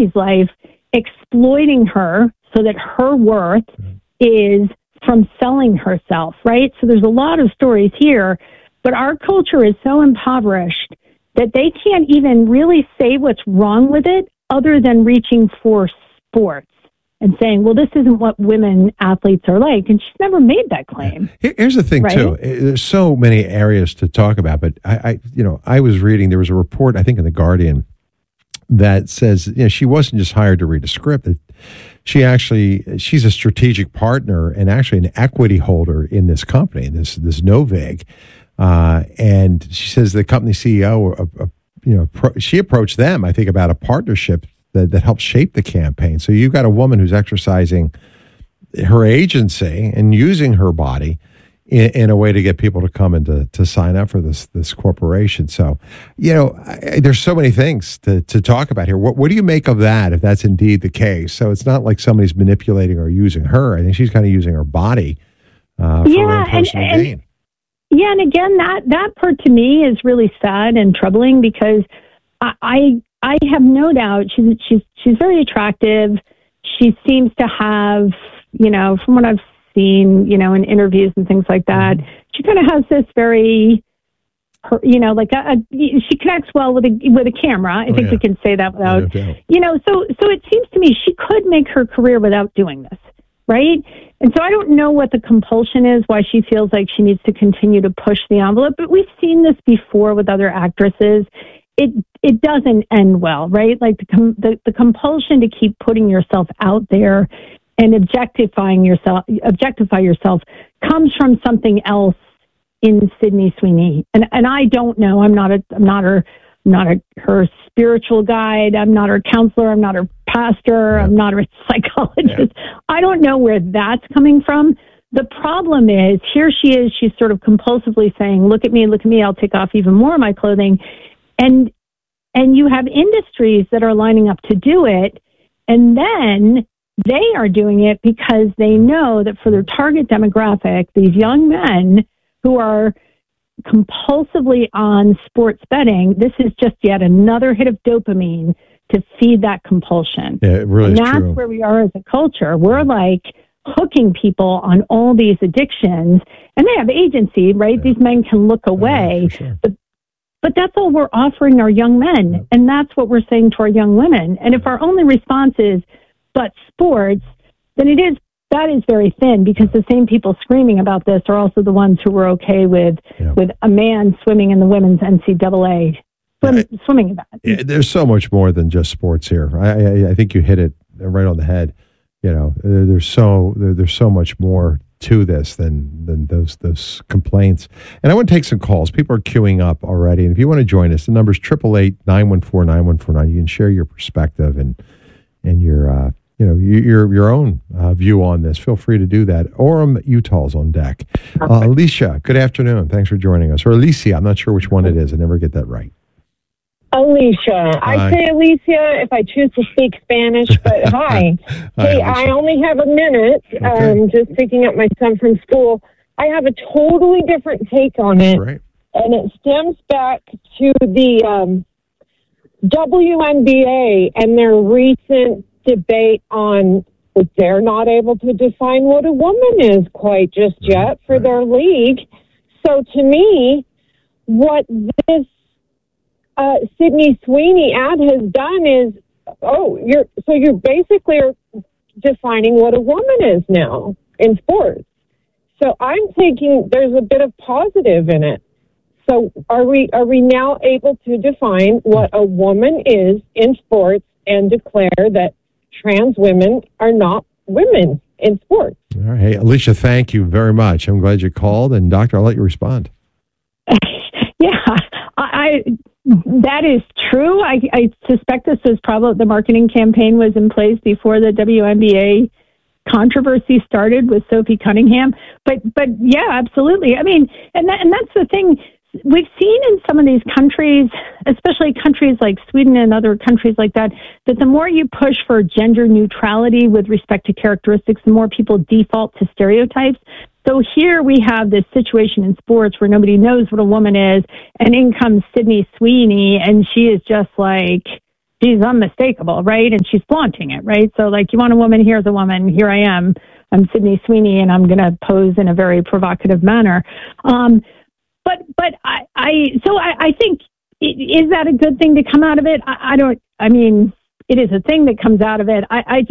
Sweeney's life, exploiting her so that her worth is from selling herself, right? So there's a lot of stories here, but our culture is so impoverished that they can't even really say what's wrong with it other than reaching for sports and saying, well, this isn't what women athletes are like. And she's never made that claim. Here's the thing, right? too. There's so many areas to talk about, but I was reading, there was a report, I think, in The Guardian that says, she wasn't just hired to read a script. She's a strategic partner and actually an equity holder in this company, this Novig. And she says the company CEO, she approached them, I think, about a partnership that helps shape the campaign. So you've got a woman who's exercising her agency and using her body in a way to get people to come and to sign up for this corporation. So, there's so many things to talk about here. What do you make of that, if that's indeed the case? So it's not like somebody's manipulating or using her. I think she's kind of using her body for her own personal gain. Yeah, and again, that part to me is really sad and troubling because I have no doubt she's very attractive. She seems to have, from what I've seen, in interviews and things like that, she kind of has this very, she connects well with a camera. I think we can say that without, so it seems to me she could make her career without doing this, right? And so I don't know what the compulsion is, why she feels like she needs to continue to push the envelope, but we've seen this before with other actresses. It doesn't end well, right? Like the compulsion to keep putting yourself out there and objectify yourself comes from something else in Sydney Sweeney. And I don't know. I'm not her spiritual guide. I'm not her counselor. I'm not her pastor. I'm not her psychologist. I don't know where that's coming from. The problem is, here she is. She's sort of compulsively saying, look at me, I'll take off even more of my clothing. And you have industries that are lining up to do it, and then they are doing it because they know that for their target demographic, these young men who are compulsively on sports betting, this is just yet another hit of dopamine to feed that compulsion. Yeah, it really is true. And that's where we are as a culture. We're like hooking people on all these addictions, and they have agency, right? Yeah. These men can look away, sure. But that's all we're offering our young men, and that's what we're saying to our young women. And if our only response is, but sports, then that is very thin, because the same people screaming about this are also the ones who were okay with a man swimming in the women's NCAA swimming event. Yeah, there's so much more than just sports here. I think you hit it right on the head. There's so much more to this than those complaints. And I want to take some calls. People are queuing up already. And if you want to join us, the number is 888-914-9149. You can share your perspective and your your own view on this. Feel free to do that. Orem, Utah's on deck. Alicia, good afternoon. Thanks for joining us. Or Alicia, I'm not sure which one it is. I never get that right. Alicia. I say Alicia if I choose to speak Spanish, but hi. Hey, I only have a minute. Okay. Just picking up my son from school. I have a totally different take on it. Right. And it stems back to the WNBA and their recent debate on they're not able to define what a woman is quite just yet for their league. So to me, what this Sydney Sweeney ad has done is, you're basically defining what a woman is now in sports. So I'm thinking there's a bit of positive in it. So are we now able to define what a woman is in sports and declare that trans women are not women in sports? All right. Hey, Alicia, thank you very much. I'm glad you called. And Doctor, I'll let you respond. That is true. I suspect this was probably the marketing campaign was in place before the WNBA controversy started with Sophie Cunningham. But yeah, absolutely. I mean, and that's the thing. We've seen in some of these countries, especially countries like Sweden and other countries like that the more you push for gender neutrality with respect to characteristics, the more people default to stereotypes. So here we have this situation in sports where nobody knows what a woman is, and in comes Sydney Sweeney, and she is just like she's unmistakable, right? And she's flaunting it, right? So like, you want a woman, here's a woman, here I am. I'm Sydney Sweeney, and I'm going to pose in a very provocative manner. But I think, is that a good thing to come out of it? I mean, it is a thing that comes out of it.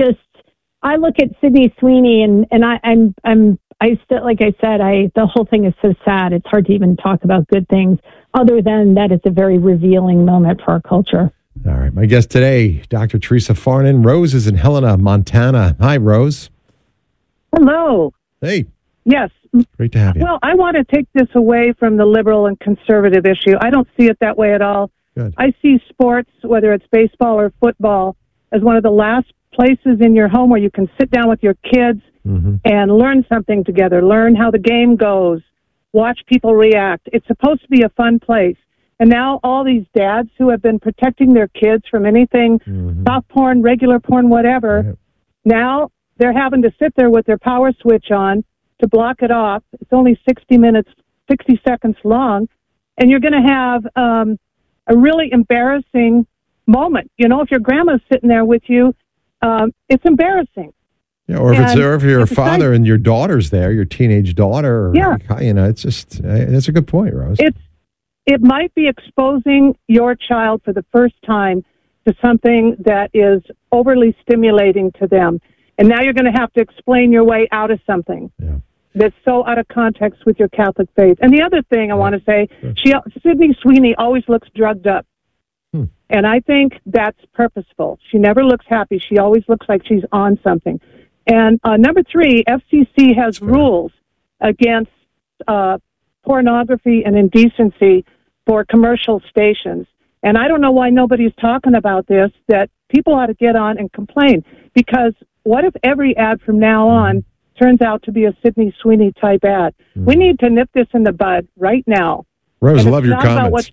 I look at Sydney Sweeney and I still, like I said, the whole thing is so sad. It's hard to even talk about good things other than that it's a very revealing moment for our culture. All right. My guest today, Dr. Teresa Farnan. Rose is in Helena, Montana. Hi, Rose. Hello. Hey. Yes. Great to have you. Well, I want to take this away from the liberal and conservative issue. I don't see it that way at all. Good. I see sports, whether it's baseball or football, as one of the last places in your home where you can sit down with your kids and learn something together, learn how the game goes, watch people react. It's supposed to be a fun place. And now all these dads who have been protecting their kids from anything, soft porn, regular porn, whatever, now they're having to sit there with their power switch on to block it off. It's only 60 seconds long. And you're going to have a really embarrassing moment. You know, if your grandma's sitting there with you, it's embarrassing. Yeah, or if you're a father and your daughter's there, your teenage daughter. You know, it's just, that's a good point, Rose. It might be exposing your child for the first time to something that is overly stimulating to them. And now you're going to have to explain your way out of something that's so out of context with your Catholic faith. And the other thing I want to say, Sydney Sweeney always looks drugged up. And I think that's purposeful. She never looks happy. She always looks like she's on something. And number 3, FCC has rules against pornography and indecency for commercial stations. And I don't know why nobody's talking about this, that people ought to get on and complain. Because what if every ad from now on turns out to be a Sydney Sweeney type ad? We need to nip this in the bud right now. Rose, love your comments.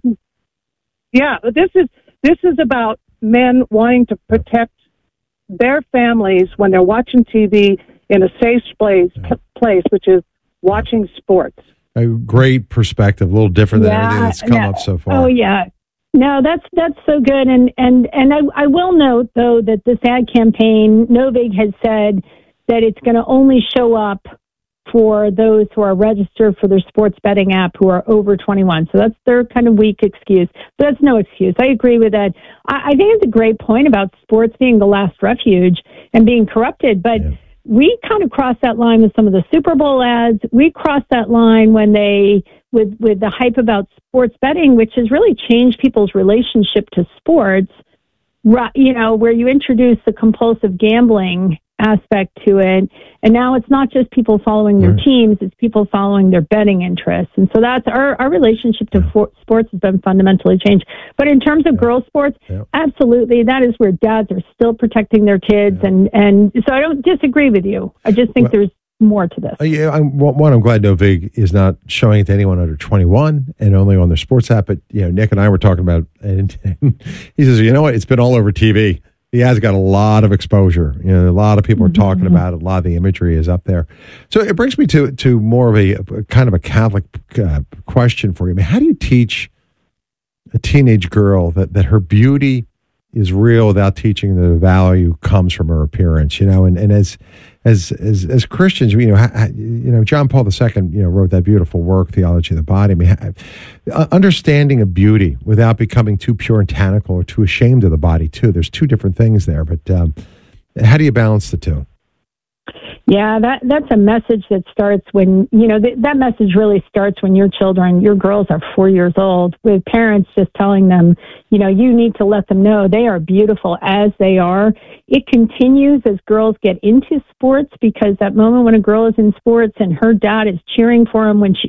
This is about men wanting to protect their families when they're watching TV in a safe place, which is watching sports. A great perspective, a little different than anything that's come up so far. Oh, yeah. No, that's so good. And I will note, though, that this ad campaign, Novig has said that it's going to only show up for those who are registered for their sports betting app who are over 21. So that's their kind of weak excuse. But that's no excuse. I agree with that. I think it's a great point about sports being the last refuge and being corrupted. But we kind of crossed that line with some of the Super Bowl ads. We crossed that line when with the hype about sports betting, which has really changed people's relationship to sports, you know, where you introduce the compulsive gambling aspect to it. And now it's not just people following their teams, it's people following their betting interests. And so that's our relationship to sports has been fundamentally changed. But in terms of girls' sports, absolutely, that is where dads are still protecting their kids. And so I don't disagree with you. I just think there's more to this. I'm glad Novig is not showing it to anyone under 21 and only on their sports app. But, you know, Nick and I were talking about it, and he says, you know what, it's been all over TV. He has got a lot of exposure. You know, a lot of people are talking about it. A lot of the imagery is up there. So it brings me to more of a kind of a Catholic question for you. I mean, how do you teach a teenage girl that her beauty is real without teaching that the value comes from her appearance? You know, and as Christians, you know, John Paul II, you know, wrote that beautiful work, Theology of the Body. I mean, understanding of beauty without becoming too puritanical or too ashamed of the body, too. There's two different things there, but how do you balance the two? Yeah, that's a message that starts when, you know, that message really starts when your girls are 4 years old, with parents just telling them, you know, you need to let them know they are beautiful as they are. It continues as girls get into sports, because that moment when a girl is in sports and her dad is cheering for her when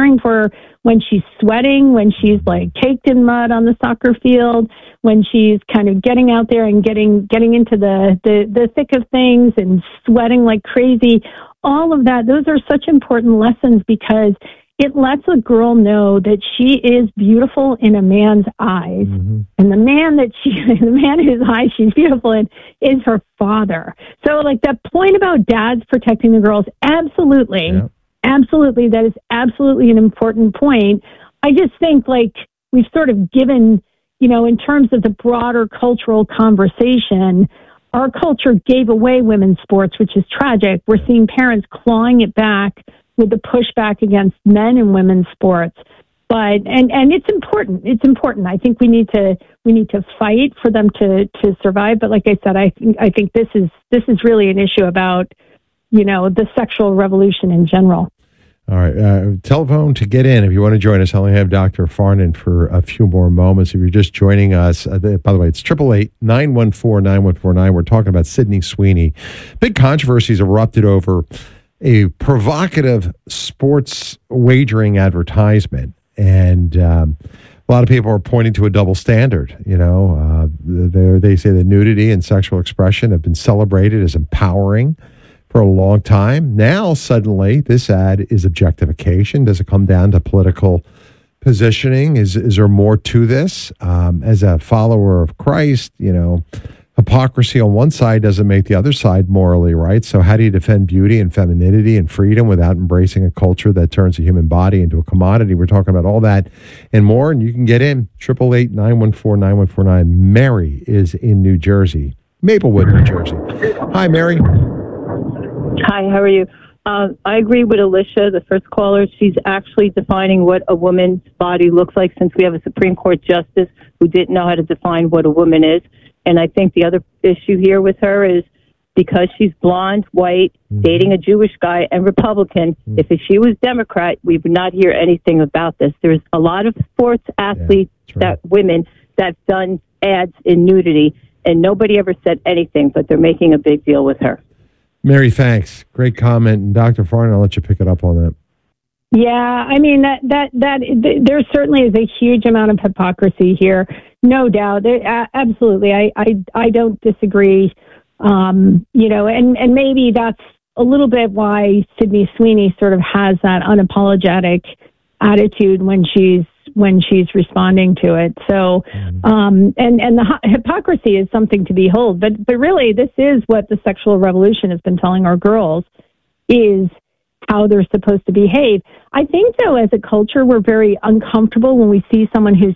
she's sweating, when she's like caked in mud on the soccer field, when she's kind of getting out there and getting into the thick of things and sweating like crazy, all of that, those are such important lessons, because it lets a girl know that she is beautiful in a man's eyes. And the man whose eyes she's beautiful in is her father. So like that point about dads protecting the girls, absolutely. Yeah. Absolutely. That is absolutely an important point. I just think like we've sort of given in terms of the broader cultural conversation, our culture gave away women's sports, which is tragic. We're seeing parents clawing it back with the pushback against men in women's sports. But and it's important. It's important. I think we need to fight for them to survive. But like I said, I think this is really an issue about the sexual revolution in general. All right. Telephone to get in if you want to join us. I only have Dr. Farnan for a few more moments. If you're just joining us, by the way, it's 888-914-9149. We're talking about Sydney Sweeney. Big controversies erupted over a provocative sports wagering advertisement. And a lot of people are pointing to a double standard. They say that nudity and sexual expression have been celebrated as empowering for a long time. Now, suddenly, this ad is objectification. Does it come down to political positioning? Is there more to this? As a follower of Christ, hypocrisy on one side doesn't make the other side morally right. So how do you defend beauty and femininity and freedom without embracing a culture that turns the human body into a commodity? We're talking about all that and more, and you can get in. 888-914-9149. Mary is in New Jersey. Maplewood, New Jersey. Hi, Mary. Hi, how are you? I agree with Alicia, the first caller. She's actually defining what a woman's body looks like, since we have a Supreme Court justice who didn't know how to define what a woman is. And I think the other issue here with her is because she's blonde, white, dating a Jewish guy, and Republican. If she was Democrat, we would not hear anything about this. There's a lot of sports athletes, women, that've done ads in nudity, and nobody ever said anything, but they're making a big deal with her. Mary, thanks. Great comment. And Dr. Farnan, I'll let you pick it up on that. Yeah, I mean, that there certainly is a huge amount of hypocrisy here. No doubt. Absolutely. I don't disagree. And maybe that's a little bit why Sydney Sweeney sort of has that unapologetic attitude when she's responding to it. So, and the hypocrisy is something to behold. But really, this is what the sexual revolution has been telling our girls is how they're supposed to behave. I think, though, as a culture, we're very uncomfortable when we see someone who's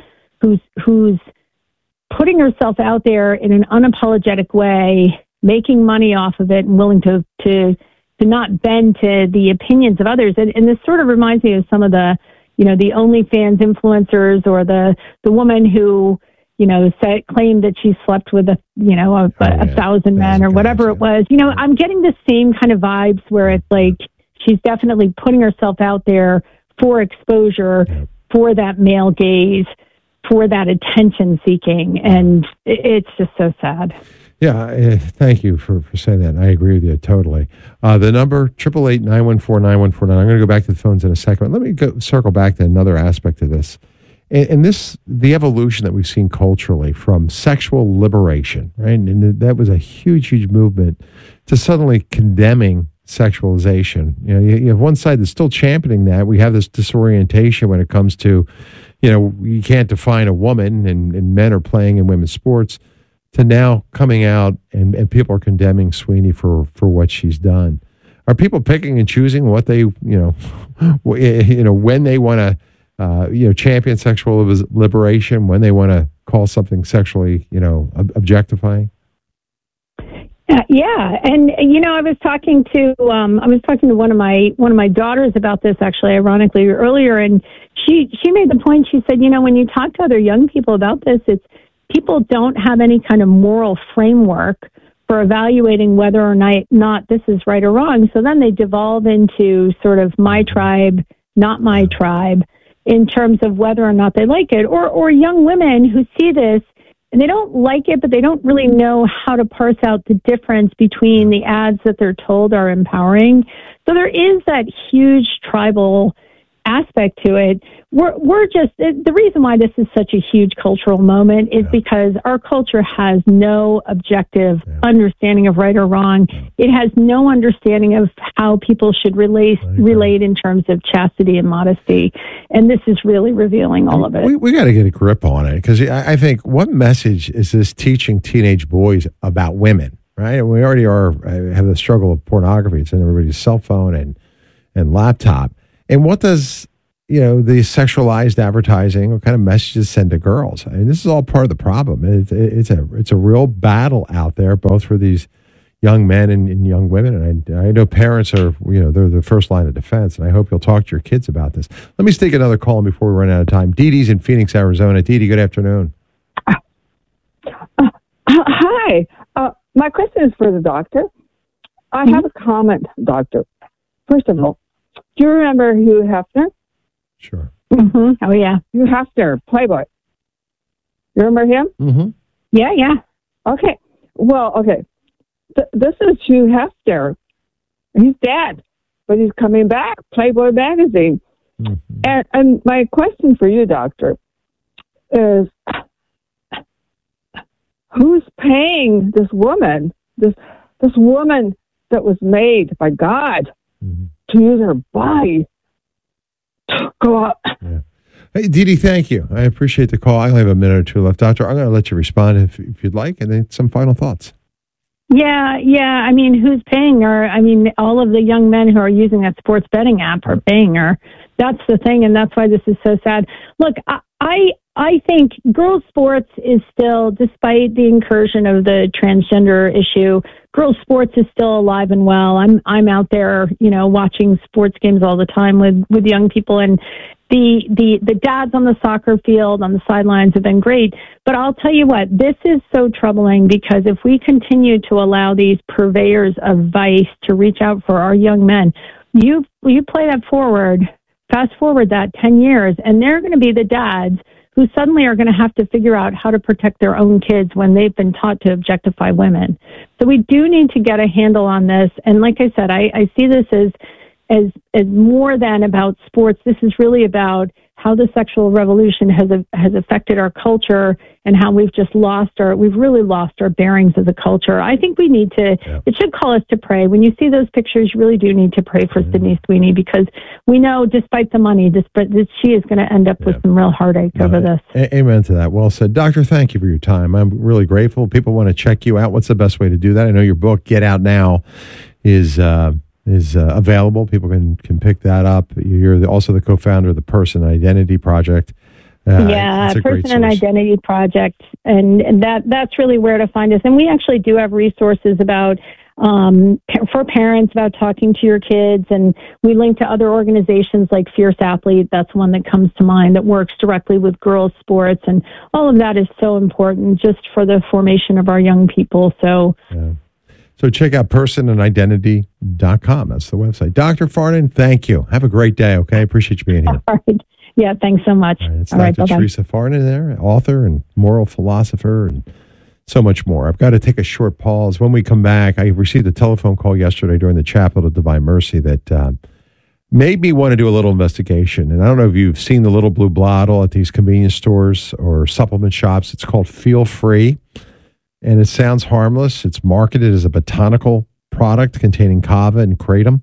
putting herself out there in an unapologetic way, making money off of it, and willing to not bend to the opinions of others. And this sort of reminds me of some of the the OnlyFans influencers, or the woman who, claimed that she slept with a 1,000 men or whatever it was. I'm getting the same kind of vibes where it's like she's definitely putting herself out there for exposure, for that male gaze, for that attention seeking. And it's just so sad. Yeah, thank you for saying that. I agree with you totally. The number, 888-914-9149. I'm going to go back to the phones in a second. Let me circle back to another aspect of this. And the evolution that we've seen culturally from sexual liberation, right? And that was a huge, huge movement to suddenly condemning sexualization. You have one side that's still championing that. We have this disorientation when it comes to, you can't define a woman, and men are playing in women's sports, to now coming out and people are condemning Sweeney for what she's done. Are people picking and choosing what they, when they want to, champion sexual liberation, when they want to call something sexually, objectifying? Yeah, and I was talking to one of my daughters about this, actually, ironically, earlier, and she made the point. She said, when you talk to other young people about this, it's people don't have any kind of moral framework for evaluating whether or not this is right or wrong. So then they devolve into sort of my tribe, not my tribe, in terms of whether or not they like it. Or young women who see this and they don't like it, but they don't really know how to parse out the difference between the ads that they're told are empowering. So there is that huge tribal aspect to it. We're just, the reason why this is such a huge cultural moment is because our culture has no objective understanding of right or wrong. It has no understanding of how people should relate in terms of chastity and modesty. And this is really revealing all of it. We got to get a grip on it, because I think, what message is this teaching teenage boys about women, right? And we already have the struggle of pornography. It's in everybody's cell phone and laptop. And what does the sexualized advertising, what kind of messages send to girls. I mean, this is all part of the problem. It's a real battle out there, both for these young men and young women. And I know parents are, they're the first line of defense. And I hope you'll talk to your kids about this. Let me take another call before we run out of time. Dee Dee's in Phoenix, Arizona. Dee Dee, good afternoon. Hi. My question is for the doctor. I have a comment, doctor. First of all, do you remember Hugh Hefner? Sure. Mm-hmm. Oh, yeah. Hugh Hefner, Playboy. You remember him? Mm-hmm. Yeah. Okay. Well, okay. This is Hugh Hefner. He's dead, but he's coming back. Playboy magazine. Mm-hmm. And my question for you, doctor, is who's paying this woman, this woman that was made by God to use her body to go out? Yeah. Hey, Dee Dee, thank you. I appreciate the call. I only have a minute or two left. Doctor, I'm going to let you respond if you'd like, and then some final thoughts. Yeah. I mean, who's paying her? I mean, all of the young men who are using that sports betting app are paying her. That's the thing, and that's why this is so sad. Look, I think girls' sports is still, despite the incursion of the transgender issue, girls' sports is still alive and well. I'm out there, watching sports games all the time with young people, and the dads on the soccer field, on the sidelines have been great. But I'll tell you what, this is so troubling, because if we continue to allow these purveyors of vice to reach out for our young men, you play that forward, fast forward that 10 years, and they're going to be the dads who suddenly are going to have to figure out how to protect their own kids when they've been taught to objectify women. So we do need to get a handle on this. And like I said, I see this as more than about sports. This is really about how the sexual revolution has affected our culture, and how we've really lost our bearings as a culture. I think we need to, it should call us to pray. When you see those pictures, you really do need to pray for Sydney Sweeney, because we know, despite the money, she is going to end up with some real heartache over this. Amen to that. Well said. Doctor, thank you for your time. I'm really grateful. People want to check you out. What's the best way to do that? I know your book, Get Out Now, is available. People can pick that up. You're also the co-founder of the Person and Identity Project. Person and Identity Project, and that's really where to find us. And we actually do have resources about for parents about talking to your kids, and we link to other organizations like Fierce Athlete. That's one that comes to mind, that works directly with girls' sports, and all of that is so important just for the formation of our young people. So. Yeah. So check out personandidentity.com. That's the website. Dr. Farnan, thank you. Have a great day, okay? Appreciate you being here. All right. Yeah, thanks so much. All right, it's Dr. Teresa Farnan there, author and moral philosopher and so much more. I've got to take a short pause. When we come back, I received a telephone call yesterday during the Chapel of Divine Mercy that made me want to do a little investigation. And I don't know if you've seen the little blue bottle at these convenience stores or supplement shops. It's called Feel Free. And it sounds harmless. It's marketed as a botanical product containing kava and kratom.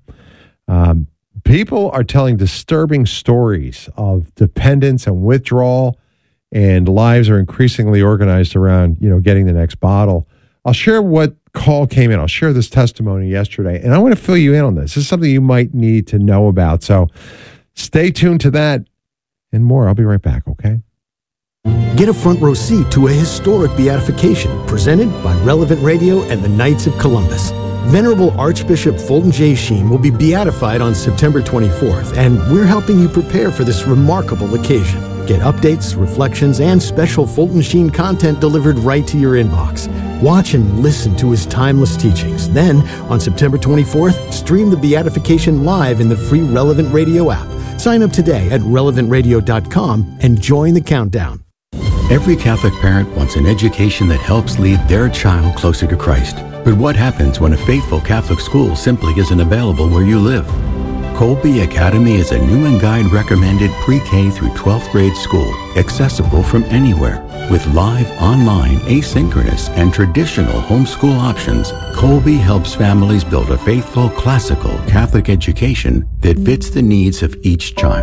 People are telling disturbing stories of dependence and withdrawal, and lives are increasingly organized around, getting the next bottle. I'll share what call came in. I'll share this testimony yesterday, and I want to fill you in on this. This is something you might need to know about. So stay tuned to that and more. I'll be right back, okay? Get a front row seat to a historic beatification presented by Relevant Radio and the Knights of Columbus. Venerable Archbishop Fulton J. Sheen will be beatified on September 24th, and we're helping you prepare for this remarkable occasion. Get updates, reflections, and special Fulton Sheen content delivered right to your inbox. Watch and listen to his timeless teachings. Then, on September 24th, stream the beatification live in the free Relevant Radio app. Sign up today at relevantradio.com and join the countdown. Every Catholic parent wants an education that helps lead their child closer to Christ. But what happens when a faithful Catholic school simply isn't available where you live? Colby Academy is a Newman Guide recommended pre-K through 12th grade school, accessible from anywhere. With live, online, asynchronous, and traditional homeschool options, Colby helps families build a faithful, classical Catholic education that fits the needs of each child.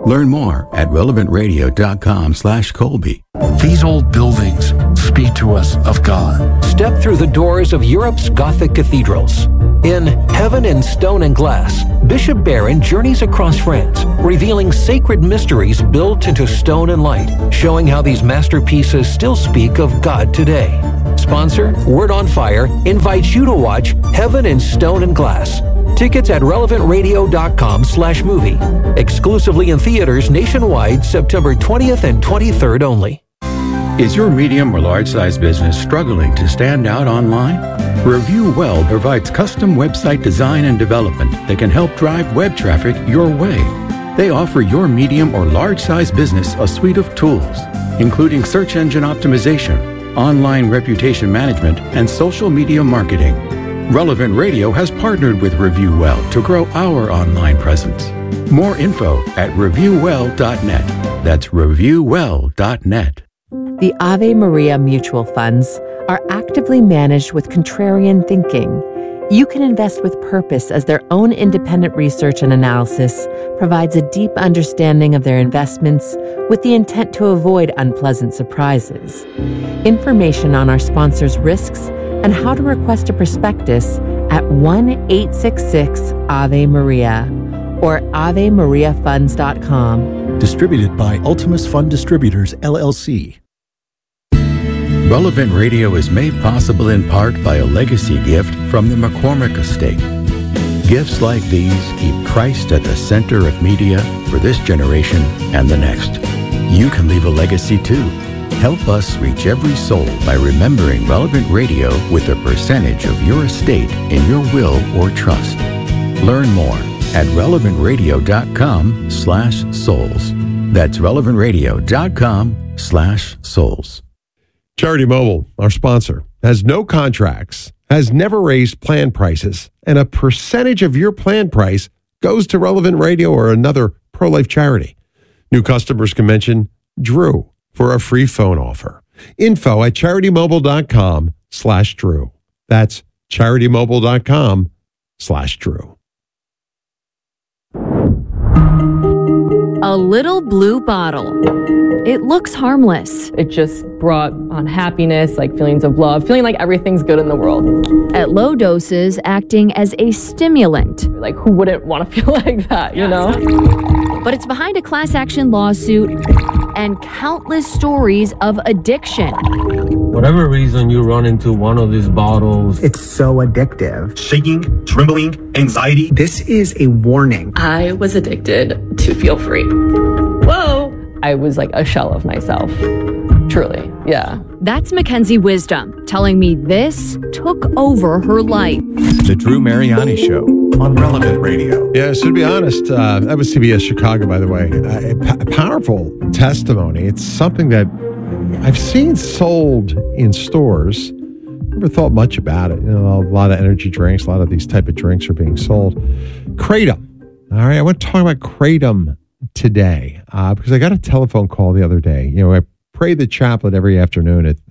Learn more at relevantradio.com/Colby. These old buildings speak to us of God. Step through the doors of Europe's Gothic cathedrals. In Heaven in Stone and Glass, Bishop Barron journeys across France, revealing sacred mysteries built into stone and light, showing how these masterpieces still speak of God today. Sponsor, Word on Fire, invites you to watch Heaven in Stone and Glass. Tickets at relevantradio.com/movie. Exclusively in theaters nationwide, September 20th and 23rd only. Is your medium or large size business struggling to stand out online? Review Well provides custom website design and development that can help drive web traffic your way. They offer your medium or large size business a suite of tools, including search engine optimization, online reputation management, and social media marketing. Relevant Radio has partnered with Review Well to grow our online presence. More info at reviewwell.net. That's reviewwell.net. The Ave Maria mutual funds are actively managed with contrarian thinking. You can invest with purpose as their own independent research and analysis provides a deep understanding of their investments with the intent to avoid unpleasant surprises. Information on our sponsors' risks and how to request a prospectus at 1-866-AVE-MARIA or AveMariaFunds.com. Distributed by Ultimus Fund Distributors, LLC. Relevant Radio is made possible in part by a legacy gift from the McCormick Estate. Gifts like these keep Christ at the center of media for this generation and the next. You can leave a legacy too. Help us reach every soul by remembering Relevant Radio with a percentage of your estate in your will or trust. Learn more at relevantradio.com/souls. That's relevantradio.com/souls. Charity Mobile, our sponsor, has no contracts, has never raised plan prices, and a percentage of your plan price goes to Relevant Radio or another pro-life charity. New customers can mention Drew for a free phone offer. Info at CharityMobile.com/Drew. That's CharityMobile.com/Drew. A little blue bottle. It looks harmless. It just brought on happiness, like feelings of love, feeling like everything's good in the world. At low doses, acting as a stimulant. Like, who wouldn't want to feel like that, you know? But it's behind a class action lawsuit and countless stories of addiction. Whatever reason you run into one of these bottles, it's so addictive. Shaking, trembling, anxiety. This is a warning. I was addicted to Feel Free. Whoa! I was like a shell of myself. Truly, yeah. That's Mackenzie Wisdom telling me this took over her life. The Drew Mariani Show on Relevant Radio. Yeah, so to be honest, that was CBS Chicago, by the way. A powerful testimony. It's something that I've seen sold in stores. Never thought much about it. You know, a lot of energy drinks, a lot of these type of drinks are being sold. Kratom. All right, I want to talk about Kratom today because I got a telephone call the other day. You know, I pray the chaplet every afternoon at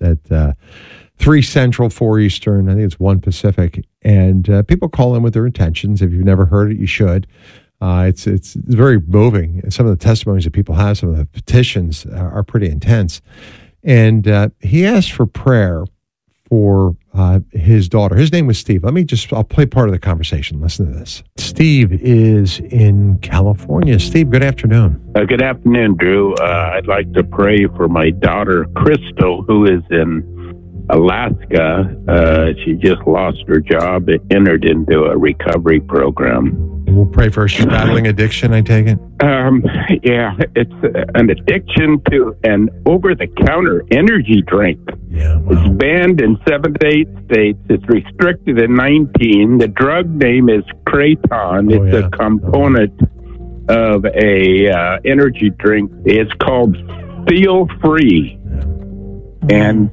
3 Central, 4 Eastern. I think it's 1 Pacific. And people call in with their intentions. If you've never heard it, you should. It's very moving. And some of the testimonies that people have, some of the petitions are pretty intense. And he asked for prayer for his daughter. His name was Steve. I'll play part of the conversation. Listen to this. Steve is in California. Steve, good afternoon. Good afternoon, Drew. I'd like to pray for my daughter, Crystal, who is in Alaska. She just lost her job and entered into a recovery program. We'll pray for her. She's battling addiction, I take it? Yeah, it's an addiction to an over-the-counter energy drink. Yeah, wow. It's banned in 7 to 8 states. It's restricted in 19. The drug name is Kratom. It's a component of a energy drink. It's called Feel Free. Yeah. And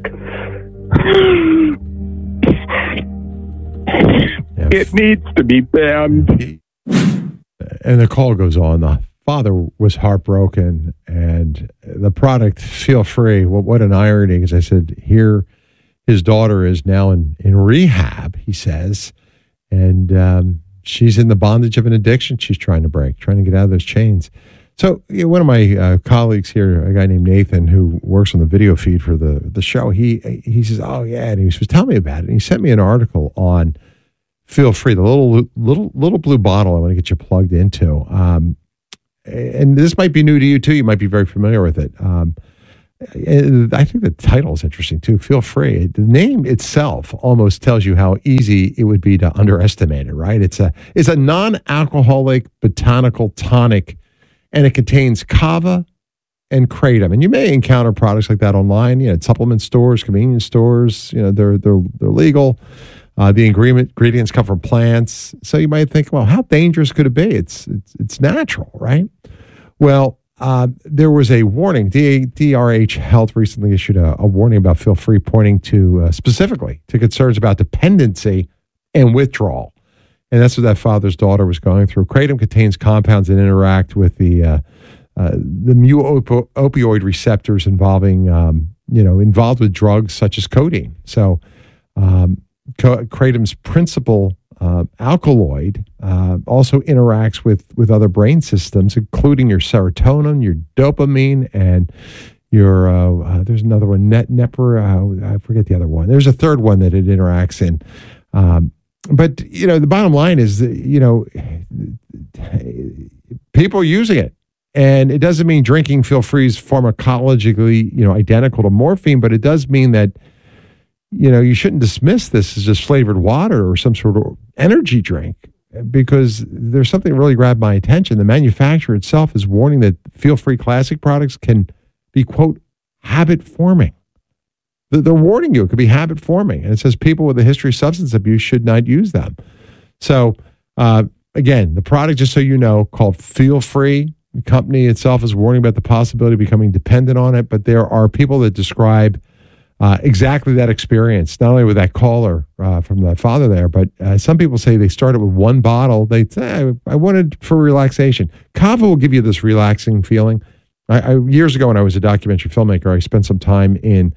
it needs to be banned. And the call goes on. The father was heartbroken, and the product, Feel Free. Well, what an irony, because I said, here, his daughter is now in rehab, he says, and she's in the bondage of an addiction she's trying to break, trying to get out of those chains. So one of my colleagues here, a guy named Nathan, who works on the video feed for the show, he says, "Oh yeah," and he was telling me about it. And he sent me an article on Feel Free, the little blue bottle. I want to get you plugged into. And this might be new to you too. You might be very familiar with it. I think the title is interesting too. Feel Free. The name itself almost tells you how easy it would be to underestimate it. Right? It's a non-alcoholic botanical tonic. And it contains kava and kratom. And you may encounter products like that online, at supplement stores, convenience stores. They're legal. The ingredients come from plants. So you might think, well, how dangerous could it be? It's natural, right? Well, there was a warning. DRH Health recently issued a warning about Feel Free, pointing to specifically to concerns about dependency and withdrawal. And that's what that father's daughter was going through. Kratom contains compounds that interact with the mu-opioid receptors involved with drugs such as codeine. So kratom's principal alkaloid also interacts with other brain systems, including your serotonin, your dopamine, and your there's another one, I forget the other one. There's a third one that it interacts in. But, the bottom line is that, people are using it. And it doesn't mean drinking Feel Free is pharmacologically, identical to morphine, but it does mean that, you shouldn't dismiss this as just flavored water or some sort of energy drink, because there's something that really grabbed my attention. The manufacturer itself is warning that Feel Free classic products can be, quote, habit forming. They're warning you it could be habit forming. And it says people with a history of substance abuse should not use them. So, again, the product, just so you know, called Feel Free. The company itself is warning about the possibility of becoming dependent on it. But there are people that describe exactly that experience, not only with that caller from the father there, but some people say they started with one bottle. They say, I wanted for relaxation. Kava will give you this relaxing feeling. Years ago when I was a documentary filmmaker, I spent some time in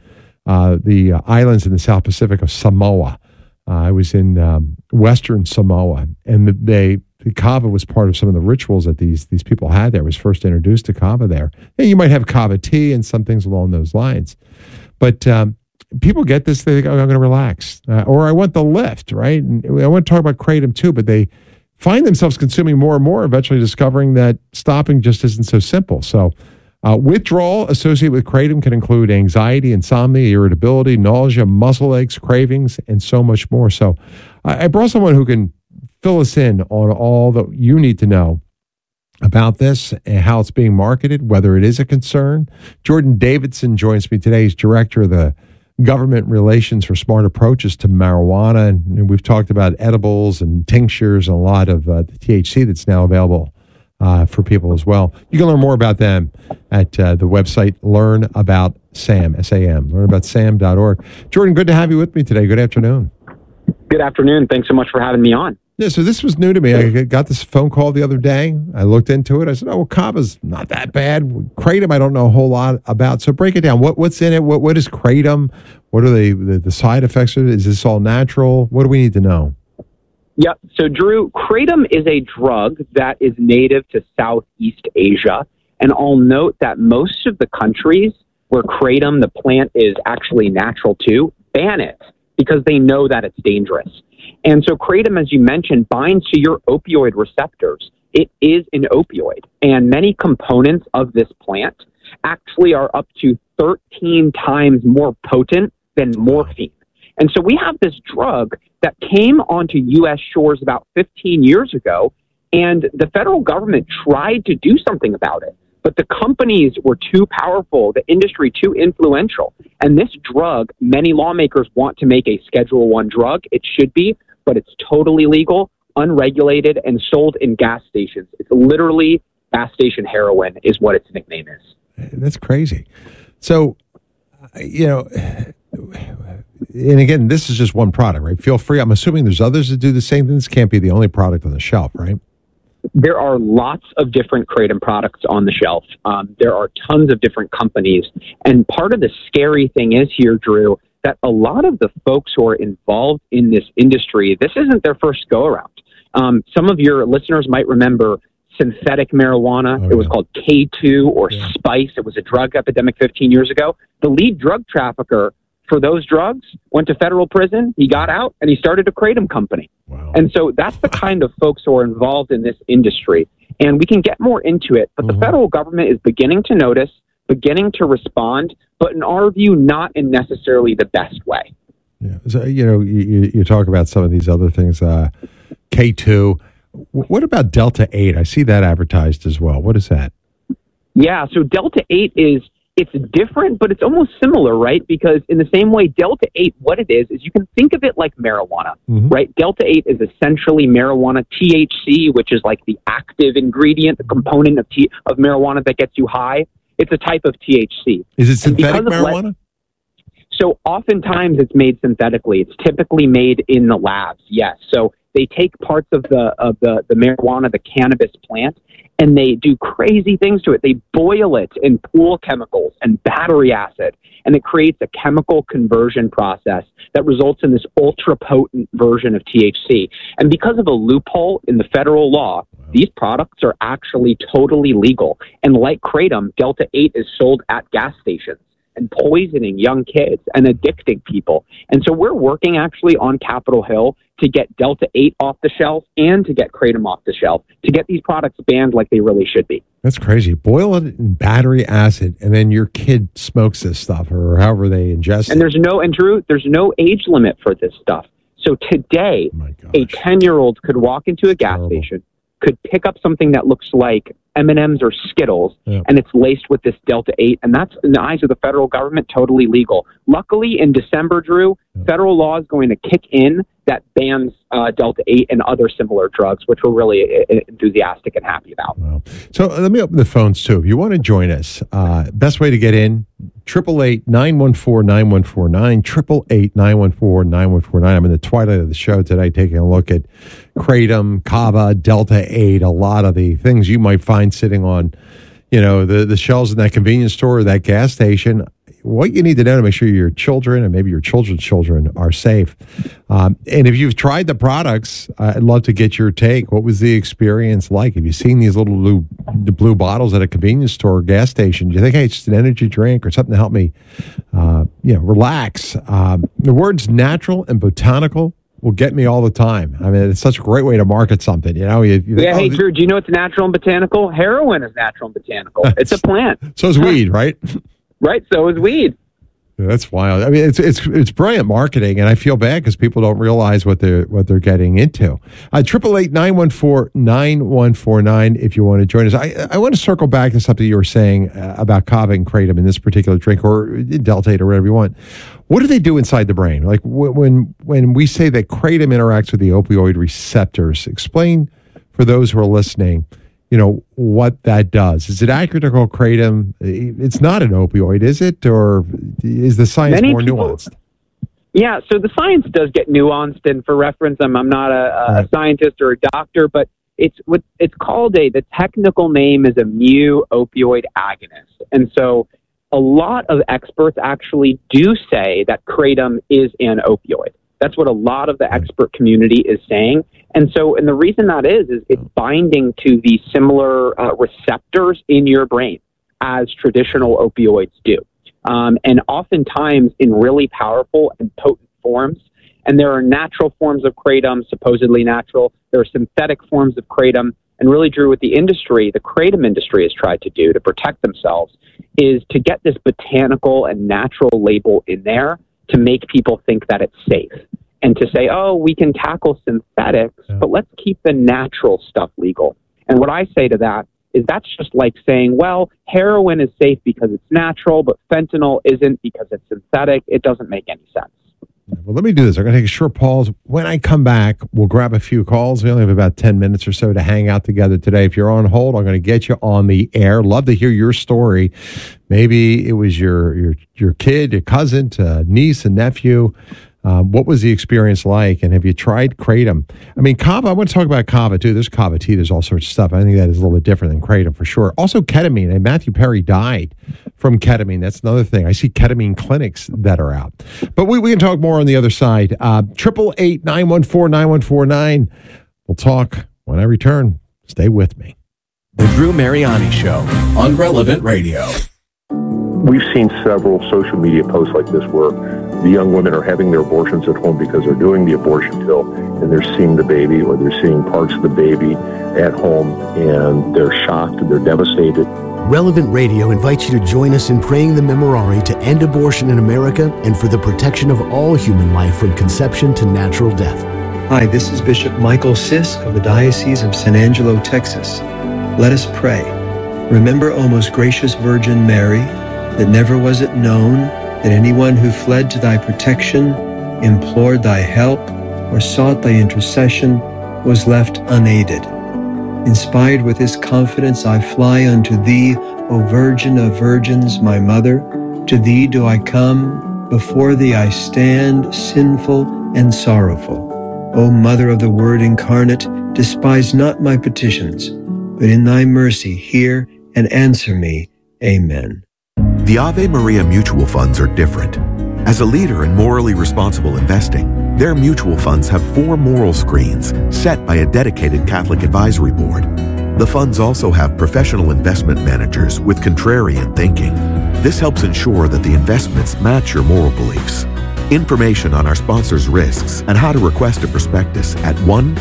the islands in the South Pacific of Samoa. I was in Western Samoa, and the kava was part of some of the rituals that these people had there. I was first introduced to kava there. And you might have kava tea and some things along those lines. But people get this, they think, I'm going to relax. Or I want the lift, right? And I want to talk about kratom too, but they find themselves consuming more and more, eventually discovering that stopping just isn't so simple. So withdrawal associated with kratom can include anxiety, insomnia, irritability, nausea, muscle aches, cravings, and so much more. So I brought someone who can fill us in on all that you need to know about this and how it's being marketed, whether it is a concern. Jordan Davidson joins me today. He's director of the Government Relations for Smart Approaches to Marijuana. And we've talked about edibles and tinctures and a lot of the THC that's now available for people as well. You can learn more about them at the website LearnAboutSam, S-A-M, learnaboutsam.org. Jordan, good to have you with me today. Good afternoon. Good afternoon. Thanks so much for having me on. Yeah, so this was new to me. I got this phone call the other day. I looked into it. I said, kava's not that bad. Kratom, I don't know a whole lot about. So break it down. What's in it? What is kratom? What are the side effects of it? Is this all natural? What do we need to know? Yep. So, Drew, kratom is a drug that is native to Southeast Asia. And I'll note that most of the countries where kratom, the plant, is actually natural to, ban it because they know that it's dangerous. And so kratom, as you mentioned, binds to your opioid receptors. It is an opioid. And many components of this plant actually are up to 13 times more potent than morphine. And so we have this drug that came onto U.S. shores about 15 years ago, and the federal government tried to do something about it. But the companies were too powerful, the industry too influential. And this drug, many lawmakers want to make a Schedule I drug. It should be, but it's totally legal, unregulated, and sold in gas stations. It's literally gas station heroin is what its nickname is. That's crazy. So, and again, this is just one product, right? Feel Free. I'm assuming there's others that do the same thing. This can't be the only product on the shelf, right? There are lots of different kratom products on the shelf. There are tons of different companies. And part of the scary thing is here, Drew, that a lot of the folks who are involved in this industry, this isn't their first go-around. Some of your listeners might remember synthetic marijuana. It was called K2 or Spice. It was a drug epidemic 15 years ago. The lead drug trafficker for those drugs went to federal prison. He got out and he started a Kratom company. Wow. And so that's the kind of folks who are involved in this industry. And we can get more into it, but the federal government is beginning to notice, beginning to respond, but in our view, not in necessarily the best way. Yeah. So, you talk about some of these other things, K2. What about Delta 8? I see that advertised as well. What is that? Yeah, so Delta 8 it's different, but it's almost similar, right? Because in the same way, Delta 8, what it is you can think of it like marijuana, right? Delta 8 is essentially marijuana THC, which is like the active ingredient, the component of marijuana that gets you high. It's a type of THC. Is it synthetic marijuana? So oftentimes it's made synthetically. It's typically made in the labs, yes. So they take parts of the marijuana, the cannabis plant, and they do crazy things to it. They boil it in pool chemicals and battery acid, and it creates a chemical conversion process that results in this ultra-potent version of THC. And because of a loophole in the federal law, these products are actually totally legal. And like Kratom, Delta 8 is sold at gas stations and poisoning young kids and addicting people. And so we're working actually on Capitol Hill to get Delta 8 off the shelf and to get Kratom off the shelf, to get these products banned like they really should be. That's crazy. Boil it in battery acid, and then your kid smokes this stuff or however they ingest it. And Drew, there's no age limit for this stuff. So today, a 10-year-old could walk into a gas station, could pick up something that looks like M&Ms or Skittles, and it's laced with this Delta 8, and that's, in the eyes of the federal government, totally legal. Luckily, in December, Drew, federal law is going to kick in that bans Delta 8 and other similar drugs, which we're really enthusiastic and happy about. Wow. So let me open the phones, too. If you want to join us, best way to get in, 888-914-9149, 888-914-9149. I'm in the twilight of the show today taking a look at Kratom, Kava, Delta 8, a lot of the things you might find sitting on, the shelves in that convenience store or that gas station. What you need to know to make sure your children and maybe your children's children are safe. And if you've tried the products, I'd love to get your take. What was the experience like? Have you seen these little blue bottles at a convenience store or gas station? Do you think, hey, it's just an energy drink or something to help me, relax? The words natural and botanical will get me all the time. I mean, it's such a great way to market something. Hey, Drew, do you know what's natural and botanical? Heroin is natural and botanical. It's a plant. So is weed, right? Right, so is weed. Yeah, that's wild. I mean, it's brilliant marketing, and I feel bad because people don't realize what they're getting into. 888-914-9149 if you want to join us. I want to circle back to something you were saying about Kava and Kratom in this particular drink, or Delta 8 or whatever you want. What do they do inside the brain? Like when we say that Kratom interacts with the opioid receptors, explain for those who are listening, what that does. Is it accurate to call Kratom? It's not an opioid, is it? Or is the science more nuanced? Yeah, so the science does get nuanced. And for reference, I'm not a scientist or a doctor, but it's called the technical name is a mu-opioid agonist. And so a lot of experts actually do say that Kratom is an opioid. That's what a lot of the expert community is saying. And the reason that is it's binding to the similar receptors in your brain as traditional opioids do. And oftentimes in really powerful and potent forms. And there are natural forms of Kratom, supposedly natural. There are synthetic forms of Kratom. And really, Drew, what the Kratom industry has tried to do to protect themselves is to get this botanical and natural label in there to make people think that it's safe and to say, oh, we can tackle synthetics, but let's keep the natural stuff legal. And what I say to that is that's just like saying, well, heroin is safe because it's natural, but fentanyl isn't because it's synthetic. It doesn't make any sense. Well, let me do this. I'm going to take a short pause. When I come back, we'll grab a few calls. We only have about 10 minutes or so to hang out together today. If you're on hold, I'm going to get you on the air. Love to hear your story. Maybe it was your kid, your cousin, niece, and nephew. What was the experience like? And have you tried Kratom? I mean, Kava, I want to talk about Kava too. There's Kava tea. There's all sorts of stuff. I think that is a little bit different than Kratom for sure. Also ketamine. And Matthew Perry died from ketamine. That's another thing. I see ketamine clinics that are out. But we can talk more on the other side. 888-914-9149. We'll talk when I return. Stay with me. The Drew Mariani Show on Relevant Radio. We've seen several social media posts like this where the young women are having their abortions at home because they're doing the abortion pill and they're seeing the baby or they're seeing parts of the baby at home and they're shocked and they're devastated. Relevant Radio invites you to join us in praying the Memorare to end abortion in America and for the protection of all human life from conception to natural death. Hi, this is Bishop Michael Sisk of the Diocese of San Angelo, Texas. Let us pray. Remember, O most gracious Virgin Mary, that never was it known that anyone who fled to thy protection, implored thy help, or sought thy intercession was left unaided. Inspired with this confidence, I fly unto thee, O Virgin of Virgins, my Mother. To thee do I come, before thee I stand, sinful and sorrowful. O Mother of the Word incarnate, despise not my petitions, but in thy mercy hear and answer me. Amen. The Ave Maria mutual funds are different. As a leader in morally responsible investing, their mutual funds have 4 moral screens set by a dedicated Catholic advisory board. The funds also have professional investment managers with contrarian thinking. This helps ensure that the investments match your moral beliefs. Information on our sponsors' risks and how to request a prospectus at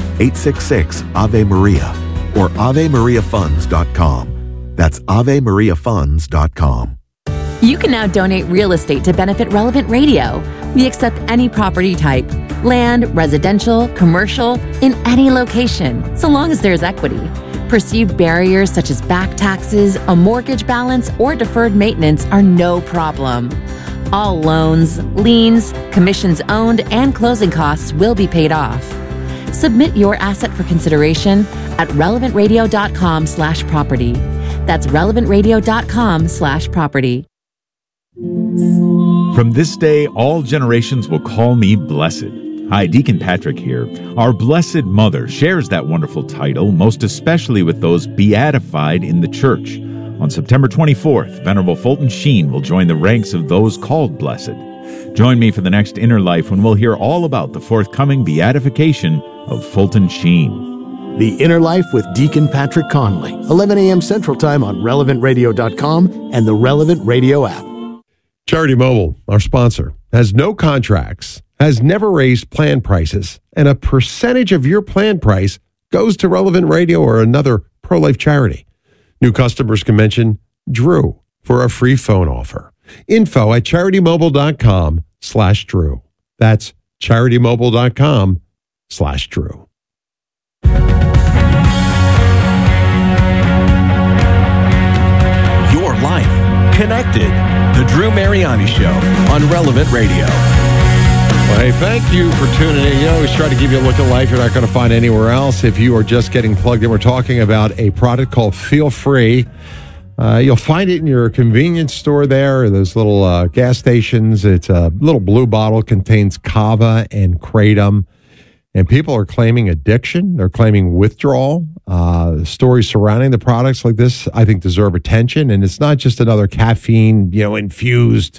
1-866-AVE-MARIA or AveMariaFunds.com. That's AveMariaFunds.com. You can now donate real estate to benefit Relevant Radio. We accept any property type, land, residential, commercial, in any location, so long as there's equity. Perceived barriers such as back taxes, a mortgage balance, or deferred maintenance are no problem. All loans, liens, commissions owned, and closing costs will be paid off. Submit your asset for consideration at relevantradio.com/property. That's relevantradio.com/property. From this day, all generations will call me blessed. Hi, Deacon Patrick here. Our Blessed Mother shares that wonderful title, most especially with those beatified in the church. On September 24th, Venerable Fulton Sheen will join the ranks of those called blessed. Join me for the next Inner Life when we'll hear all about the forthcoming beatification of Fulton Sheen. The Inner Life with Deacon Patrick Conley, 11 a.m. Central Time on RelevantRadio.com and the Relevant Radio app. Charity Mobile, our sponsor, has no contracts, has never raised plan prices, and a percentage of your plan price goes to Relevant Radio or another pro-life charity. New customers can mention Drew for a free phone offer. Info at CharityMobile.com/Drew. That's CharityMobile.com/Drew. Your life connected. The Drew Mariani Show on Relevant Radio. Well, hey, thank you for tuning in. You know, I always try to give you a look at life you're not going to find anywhere else. If you are just getting plugged in, we're talking about a product called Feel Free. You'll find it in your convenience store there, or those little gas stations. It's a little blue bottle, contains kava and kratom. And people are claiming addiction. They're claiming withdrawal. Stories surrounding the products like this, I think, deserve attention. And it's not just another caffeine, infused,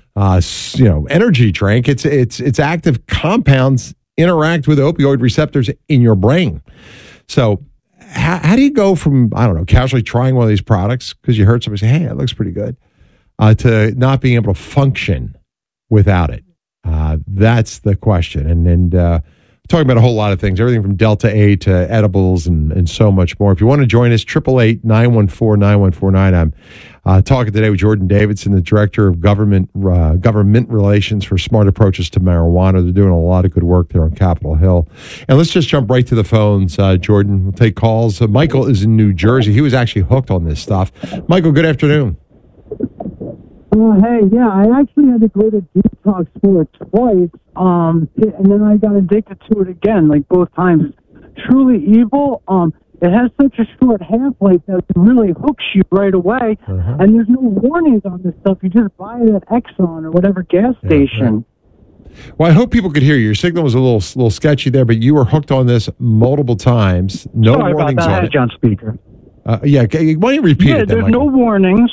energy drink. It's active compounds interact with opioid receptors in your brain. So how do you go from, casually trying one of these products because you heard somebody say, hey, it looks pretty good, to not being able to function without it? That's the question. And talking about a whole lot of things, everything from Delta 8 to edibles and so much more. If you want to join us, 888-914-9149. I'm talking today with Jordan Davidson, the Director of Government Relations for Smart Approaches to Marijuana. They're doing a lot of good work there on Capitol Hill. And let's just jump right to the phones, Jordan. We'll take calls. Michael is in New Jersey. He was actually hooked on this stuff. Michael, good afternoon. Hey, yeah, I actually had to go to detox for it twice, and then I got addicted to it again, like both times. It's truly evil. It has such a short half-life that it really hooks you right away, and there's no warnings on this stuff. You just buy it at Exxon or whatever gas station. Right. Well, I hope people could hear you. Your signal was a little sketchy there, but you were hooked on this multiple times. No Sorry warnings about that. on I had it. you on speaker. Why don't you repeat it then, there's Michael? no warnings.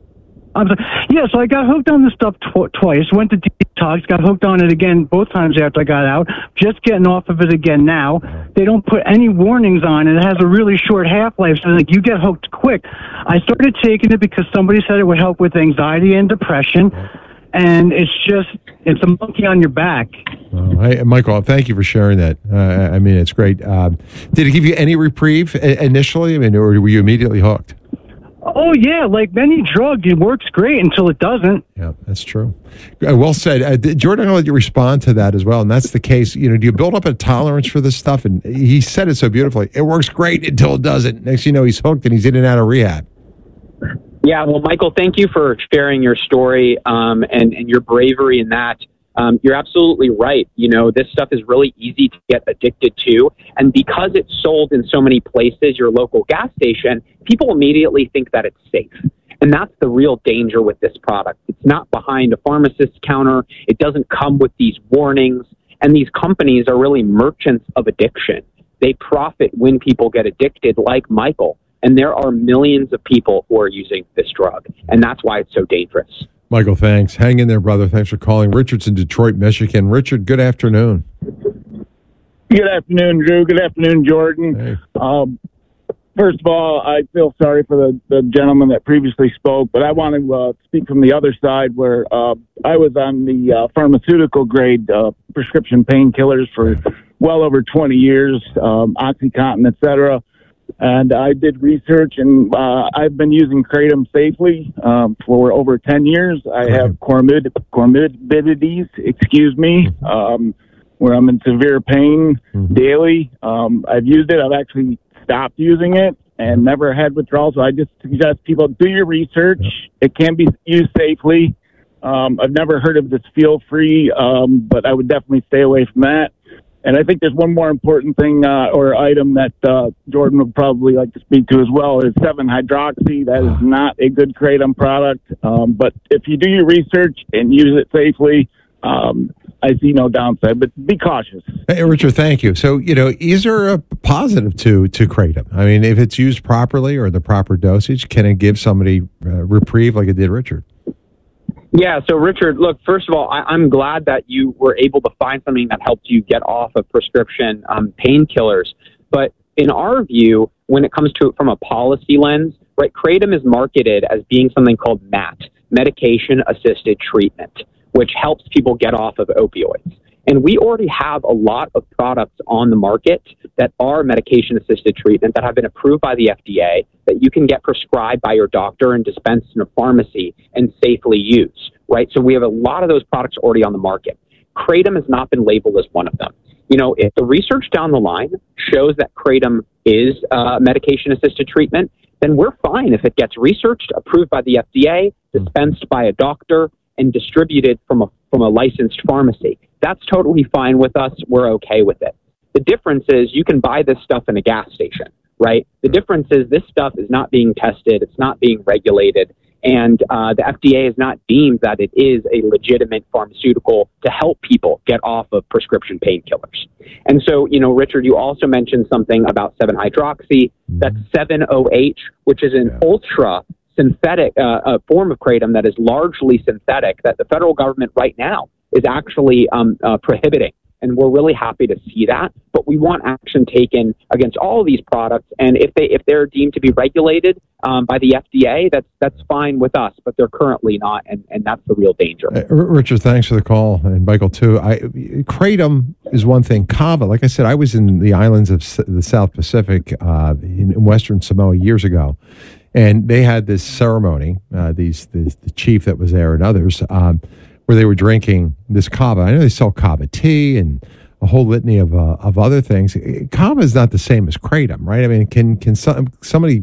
So I got hooked on this stuff twice. Went to detox, got hooked on it again both times after I got out. Just getting off of it again now. they don't put any warnings on it. It has a really short half-life, so like you get hooked quick. I started taking it because somebody said it would help with anxiety and depression, and it's a monkey on your back. Well, hey, Michael, thank you for sharing that. I mean, it's great. Did it give you any reprieve initially? I mean, or were you immediately hooked? Oh, yeah. Like any drug, it works great until it doesn't. Yeah, that's true. Well said. Jordan, I'll let you respond to that as well. And that's the case. You know, do you build up a tolerance for this stuff? And he said it so beautifully. It works great until it doesn't. Next you know, he's hooked and he's in and out of rehab. Yeah, well, Michael, thank you for sharing your story and your bravery in that. You're absolutely right. You know, this stuff is really easy to get addicted to. And because it's sold in so many places, your local gas station, people immediately think that it's safe. And that's the real danger with this product. It's not behind a pharmacist's counter. It doesn't come with these warnings. And these companies are really merchants of addiction. They profit when people get addicted, like Michael. And there are millions of people who are using this drug. And that's why it's so dangerous. Michael, thanks. Hang in there, brother. Thanks for calling. Richard's in Detroit, Michigan. Richard, good afternoon. Good afternoon, Drew. Good afternoon, Jordan. Hey. First of all, I feel sorry for the gentleman that previously spoke, but I want to speak from the other side where I was on the pharmaceutical grade prescription painkillers for well over 20 years, OxyContin, et cetera. And I did research, and I've been using Kratom safely for over 10 years. I have comorbidities, where I'm in severe pain daily. I've used it. I've actually stopped using it and never had withdrawals. So I just suggest people do your research. It can be used safely. I've never heard of this Feel Free, but I would definitely stay away from that. And I think there's one more important thing or item that Jordan would probably like to speak to as well is 7-hydroxy. That is not a good Kratom product. But if you do your research and use it safely, I see no downside. But be cautious. Hey, Richard, thank you. So, you know, is there a positive to Kratom? I mean, if it's used properly or the proper dosage, can it give somebody reprieve like it did Richard? Yeah, so Richard, look, first of all, I'm glad that you were able to find something that helped you get off of prescription painkillers. But in our view, when it comes to it from a policy lens, right, Kratom is marketed as being something called MAT, medication-assisted treatment, which helps people get off of opioids. And we already have a lot of products on the market that are medication-assisted treatment that have been approved by the FDA that you can get prescribed by your doctor and dispensed in a pharmacy and safely use, right? So we have a lot of those products already on the market. Kratom has not been labeled as one of them. You know, if the research down the line shows that Kratom is medication-assisted treatment, then we're fine if it gets researched, approved by the FDA, dispensed by a doctor, and distributed from a licensed pharmacy. That's totally fine with us. We're okay with it. The difference is you can buy this stuff in a gas station, right? The difference is this stuff is not being tested. It's not being regulated. And the FDA has not deemed that it is a legitimate pharmaceutical to help people get off of prescription painkillers. And so, you know, Richard, you also mentioned something about 7-hydroxy. That's 7-OH, which is an ultra synthetic form of Kratom that is largely synthetic that the federal government right now is actually prohibiting. And we're really happy to see that. But we want action taken against all of these products. And if they're deemed to be regulated by the FDA, that's fine with us. But they're currently not, and that's the real danger. Richard, thanks for the call, and Michael too. Kratom is one thing. Kava, like I said, I was in the islands of the South Pacific in Western Samoa years ago. And they had this ceremony, the chief that was there and others, where they were drinking this kava. I know they sell kava tea and a whole litany of other things. Kava is not the same as Kratom, right? I mean, can somebody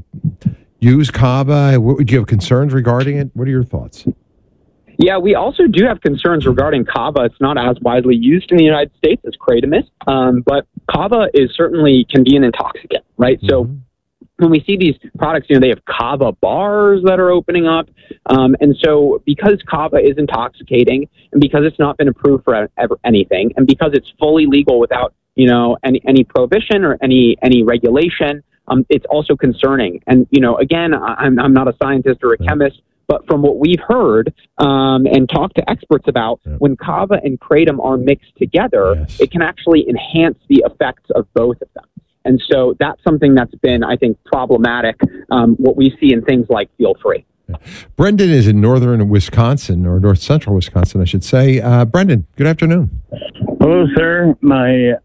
use kava? Do you have concerns regarding it? What are your thoughts? Yeah, we also do have concerns regarding kava. It's not as widely used in the United States as Kratom is, but kava can be an intoxicant, right? So when we see these products, you know, they have kava bars that are opening up. And so because kava is intoxicating and because it's not been approved for anything and because it's fully legal without, you know, any prohibition or any regulation, it's also concerning. And, you know, again, I'm not a scientist or a chemist, But from what we've heard and talked to experts about, when kava and kratom are mixed together, it can actually enhance the effects of both of them. And so that's something that's been, I think, problematic, what we see in things like Feel Free. Brendan is in northern Wisconsin, or north central Wisconsin, I should say. Brendan, good afternoon. Hello, sir. My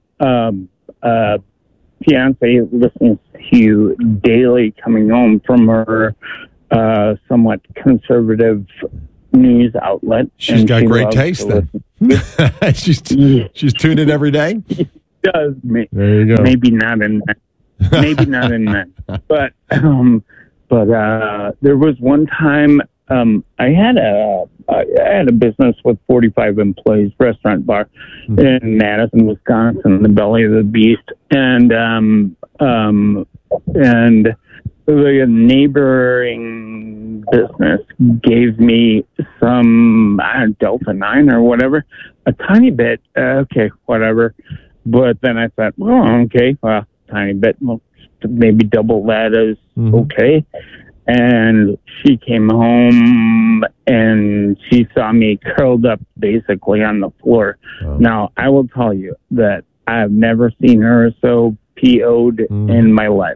fiance listens to you daily coming home from her somewhat conservative news outlet. She's got great taste, then. she's tuned in every day? She does. There you go. Maybe not in men. But there was one time I had a business with 45 employees, restaurant bar in Madison, Wisconsin, the belly of the beast, and the neighboring business gave me some Delta 9 or whatever, a tiny bit. Okay, whatever. But then I thought, well, okay, well, tiny bit, well, maybe double that is okay. And she came home and she saw me curled up basically on the floor. Oh. Now, I will tell you that I've never seen her so PO'd in my life.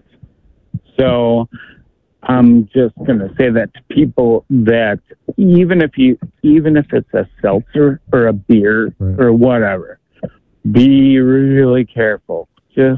So I'm just going to say that to people, that even if it's a seltzer or a beer or whatever, be really careful. Just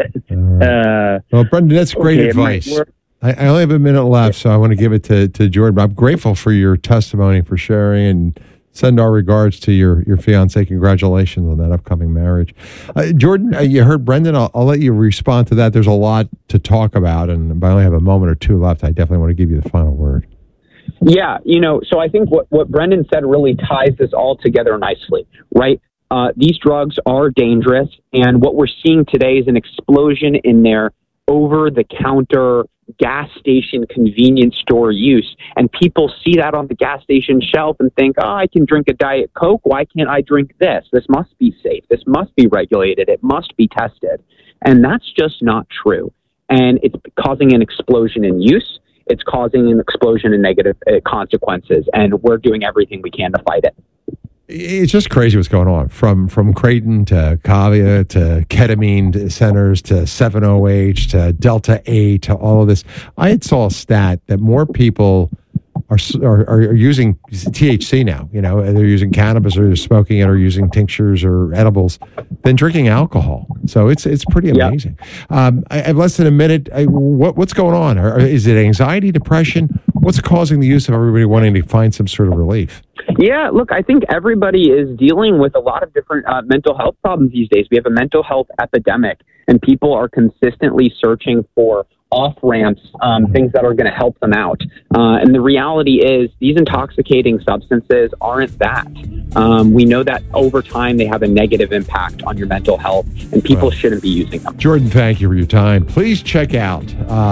well, Brendan, that's great advice. I only have a minute left, so I want to give it to Jordan. I'm grateful for your testimony, for sharing, and send our regards to your fiancé. Congratulations on that upcoming marriage. Jordan, you heard Brendan. I'll let you respond to that. There's a lot to talk about, and I only have a moment or two left. I definitely want to give you the final word. Yeah, so I think what Brendan said really ties this all together nicely, right? These drugs are dangerous, and what we're seeing today is an explosion in their over-the-counter gas station convenience store use. And people see that on the gas station shelf and think, oh, I can drink a Diet Coke. Why can't I drink this? This must be safe. This must be regulated. It must be tested. And that's just not true. And it's causing an explosion in use. It's causing an explosion in negative consequences. And we're doing everything we can to fight it. It's just crazy what's going on, from kratom to kava to ketamine centers to 7-OH to Delta 8 to all of this. I saw a stat that more people are using THC now. They're using cannabis or smoking it or using tinctures or edibles than drinking alcohol. So it's pretty amazing. I have less than a minute. What's going on? Is it anxiety, depression? What's causing the use of everybody wanting to find some sort of relief? Yeah, look, I think everybody is dealing with a lot of different mental health problems these days. We have a mental health epidemic, and people are consistently searching for off-ramps, things that are going to help them out. And the reality is these intoxicating substances aren't that. We know that over time they have a negative impact on your mental health, and people shouldn't be using them. Jordan, thank you for your time. Please check out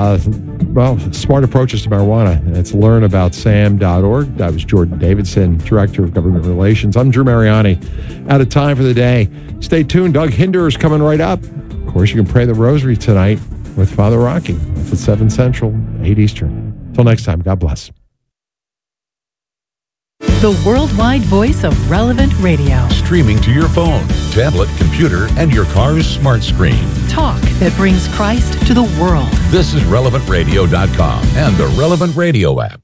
Smart Approaches to Marijuana. It's learnaboutsam.org. That was Jordan Davidson, Director of Government Relations. I'm Drew Mariani. Out of time for the day. Stay tuned. Doug Hinder is coming right up. Of course, you can pray the rosary tonight with Father Rocky. That's at 7 Central, 8 Eastern. Until next time, God bless. The worldwide voice of Relevant Radio. Streaming to your phone, tablet, computer, and your car's smart screen. Talk that brings Christ to the world. This is RelevantRadio.com and the Relevant Radio app.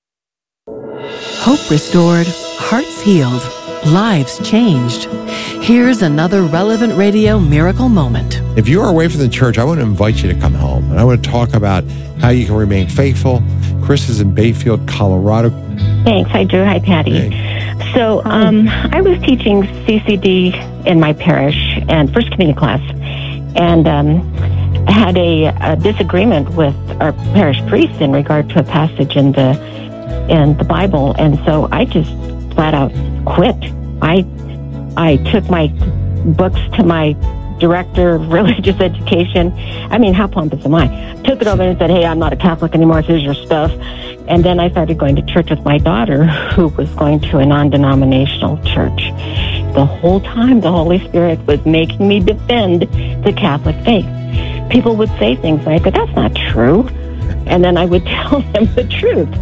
Hope restored, hearts healed, lives changed. Here's another Relevant Radio miracle moment. If you are away from the church, I want to invite you to come home. And I want to talk about how you can remain faithful. Chris is in Bayfield, Colorado. Thanks. Hi, Drew. Hi, Patty. Hey. So I was teaching CCD in my parish and First Communion class, and I had a disagreement with our parish priest in regard to a passage in the Bible, and so I just flat out quit. I took my books to my director of religious education. I mean, how pompous am I? Took it over and said, hey, I'm not a Catholic anymore. Here's your stuff. And then I started going to church with my daughter, who was going to a non-denominational church. The whole time, the Holy Spirit was making me defend the Catholic faith. People would say things, and I go, that's not true. And then I would tell them the truth.